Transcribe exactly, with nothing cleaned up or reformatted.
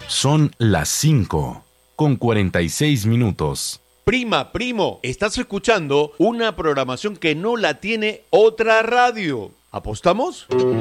Son las cinco, con cuarenta y seis minutos. Prima, primo, estás escuchando una programación que no la tiene otra radio. ¿Apostamos?